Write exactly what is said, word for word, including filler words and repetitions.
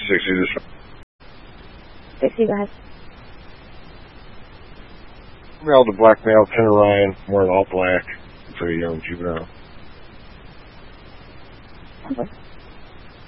sixty this sixty, go ahead. male to black male, Tanner Ryan, wearing all black, for a young juvenile. Okay.